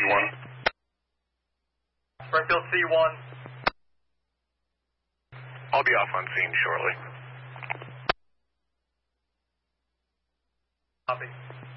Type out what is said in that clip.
C1. Springfield C1. I'll be off on scene shortly. Copy.